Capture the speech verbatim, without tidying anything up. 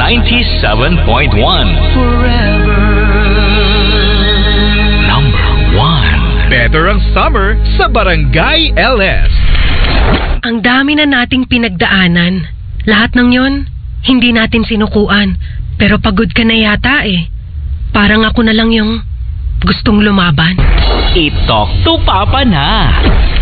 ninety-seven point one. Forever. Number one. Better ang summer sa Barangay L S. Ang dami na nating pinagdaanan. Lahat ng yon, hindi natin sinukuan. Pero pagod ka na yata eh. Parang ako na lang yung gustong lumaban. I-talk to Papa na.